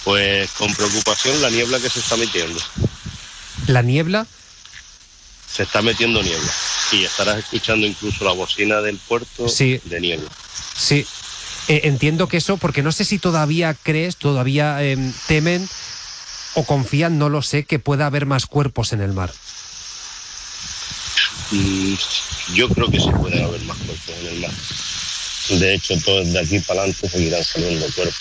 Pues con preocupación la niebla que se está metiendo. ¿La niebla? Se está metiendo niebla. Y estarás escuchando incluso la bocina del puerto Sí. de niebla. Sí. Entiendo que eso, porque no sé si todavía temen o confían, no lo sé, que pueda haber más cuerpos en el mar. Yo creo que sí puede haber más cuerpos en el mar. De hecho, todos de aquí para adelante seguirán saliendo cuerpos.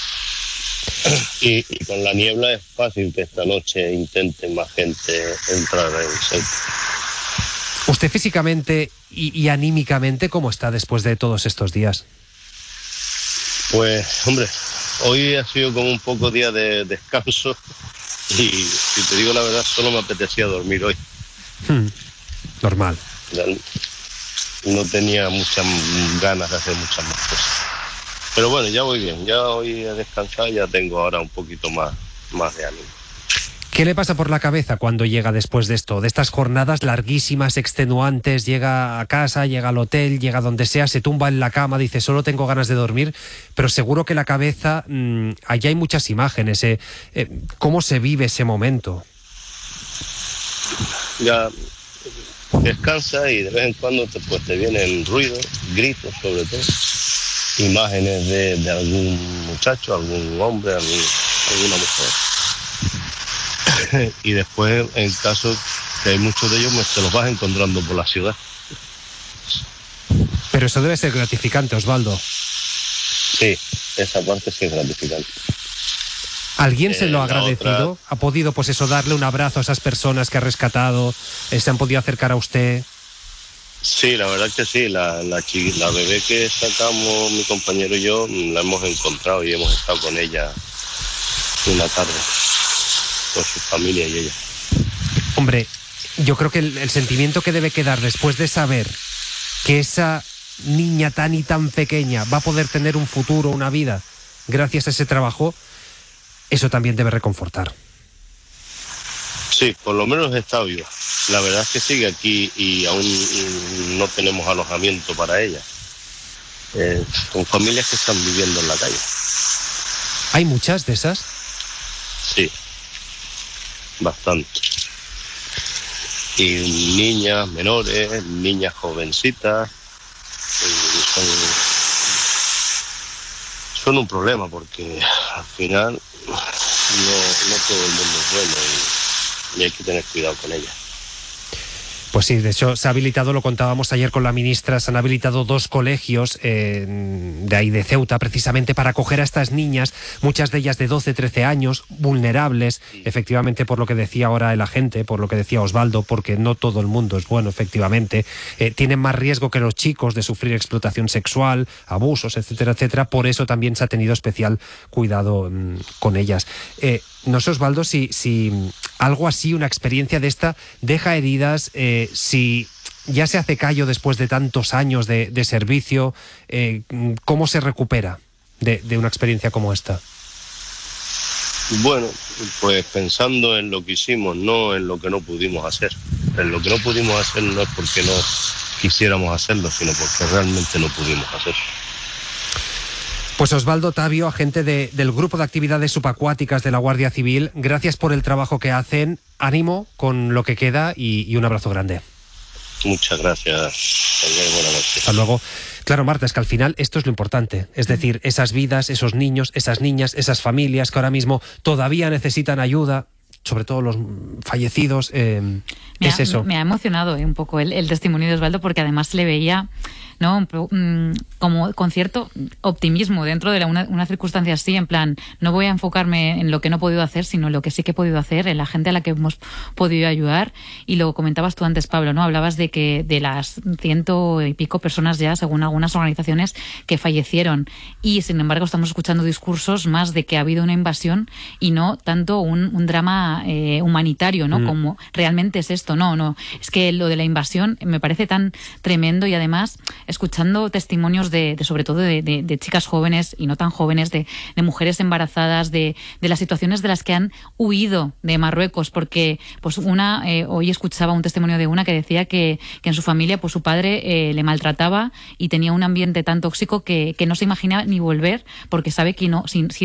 Y con la niebla es fácil que esta noche intenten más gente entrar en el centro. ¿Usted físicamente y anímicamente cómo está después de todos estos días? Pues, hombre, hoy ha sido como un poco día de descanso y, si te digo la verdad, solo me apetecía dormir hoy. Normal. Ya no tenía muchas ganas de hacer muchas más cosas. Pero bueno, ya voy bien, ya hoy he descansado y ya tengo ahora un poquito más de ánimo. ¿Qué le pasa por la cabeza cuando llega después de esto? De estas jornadas larguísimas, extenuantes, llega a casa, llega al hotel, llega donde sea, se tumba en la cama, dice solo tengo ganas de dormir, pero seguro que la cabeza, allá hay muchas imágenes. ¿Cómo se vive ese momento? Ya descansa y de vez en cuando te vienen ruidos, gritos sobre todo, imágenes de algún muchacho, algún hombre, alguna mujer. Y después, en caso que hay muchos de ellos, te los vas encontrando por la ciudad. Pero eso debe ser gratificante, Osvaldo. Sí, esa parte sí es gratificante. ¿Alguien se lo ha agradecido? ¿Ha podido, pues eso, darle un abrazo a esas personas que ha rescatado? ¿Se han podido acercar a usted? Sí, la verdad que sí. La bebé que sacamos, mi compañero y yo, la hemos encontrado y hemos estado con ella una tarde, con su familia y ella. Hombre, yo creo que el sentimiento que debe quedar después de saber que esa niña tan y tan pequeña va a poder tener un futuro, una vida, gracias a ese trabajo, eso también debe reconfortar. Sí, por lo menos está viva. La verdad es que sigue aquí y aún no tenemos alojamiento para ella. Con familias que están viviendo en la calle. ¿Hay muchas de esas? Sí, bastante. Y niñas menores, niñas jovencitas, son un problema porque al final no todo el mundo es bueno y hay que tener cuidado con ellas. Pues sí, de hecho se ha habilitado, lo contábamos ayer con la ministra, se han habilitado 2 colegios de ahí de Ceuta precisamente para acoger a estas niñas, muchas de ellas de 12, 13 años, vulnerables, efectivamente por lo que decía ahora el agente, por lo que decía Osvaldo, porque no todo el mundo es bueno, efectivamente, tienen más riesgo que los chicos de sufrir explotación sexual, abusos, etcétera, etcétera, por eso también se ha tenido especial cuidado con ellas. No sé, Osvaldo, si algo así, una experiencia de esta, deja heridas, si ya se hace callo después de tantos años de servicio, ¿cómo se recupera de una experiencia como esta? Bueno, pues pensando en lo que hicimos, no en lo que no pudimos hacer. En lo que no pudimos hacer no es porque no quisiéramos hacerlo, sino porque realmente no pudimos hacerlo. Pues Osvaldo Tavio, agente del Grupo de Actividades Subacuáticas de la Guardia Civil, gracias por el trabajo que hacen, ánimo con lo que queda y un abrazo grande. Muchas gracias. Buenas noches. Hasta luego. Claro, Marta, es que al final esto es lo importante, es decir, esas vidas, esos niños, esas niñas, esas familias que ahora mismo todavía necesitan ayuda, sobre todo los fallecidos, es eso. Me ha emocionado un poco el testimonio de Osvaldo, porque además se le veía, ¿no? Como con cierto optimismo dentro de una circunstancia así, en plan, no voy a enfocarme en lo que no he podido hacer, sino en lo que sí que he podido hacer, en la gente a la que hemos podido ayudar. Y lo comentabas tú antes, Pablo, ¿no? Hablabas de que de las 100 y pico personas ya, según algunas organizaciones, que fallecieron. Y sin embargo estamos escuchando discursos más de que ha habido una invasión y no tanto un drama humanitario, ¿no? Como realmente es esto. No, es que lo de la invasión me parece tan tremendo, y además escuchando testimonios sobre todo de chicas jóvenes y no tan jóvenes, de mujeres embarazadas, de las situaciones de las que han huido de Marruecos, porque pues hoy escuchaba un testimonio de una que decía que en su familia pues su padre le maltrataba y tenía un ambiente tan tóxico que no se imagina ni volver, porque sabe que si